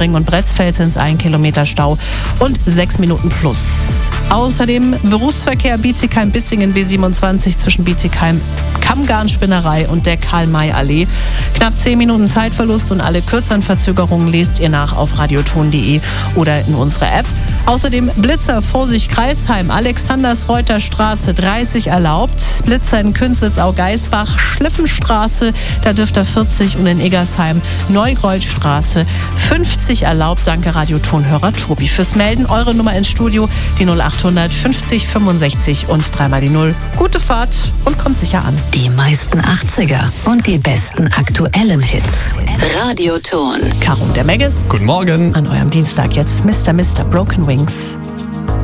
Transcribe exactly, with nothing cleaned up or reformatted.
Otterkring und Bretzfeld sind es ein Kilometer Stau und sechs Minuten plus. Außerdem Berufsverkehr Bietigheim-Bissingen B siebenundzwanzig zwischen Bietigheim, Kammgarnspinnerei und der Karl-May-Allee. Knapp zehn Minuten Zeitverlust und alle kürzeren Verzögerungen lest ihr nach auf radioton punkt de oder in unserer App. Außerdem Blitzer, Vorsicht, Kreilsheim, Alexandersreuter Straße dreißig erlaubt. Blitzer in Künzelsau-Geisbach, Schliffenstraße, da dürft ihr vierzig und in Eggersheim, Neugreutstraße fünfzig erlaubt. Danke Radiotonhörer Tobi fürs Melden. Eure Nummer ins Studio, die null achthundert fünfzig fünfundsechzig und dreimal die null. Gute Fahrt und kommt sicher an. Die meisten achtziger und die besten aktuellen Hits. Radioton. Caro und der Megis. Guten Morgen. An eurem Dienstag jetzt Mister Mister Broken Wings.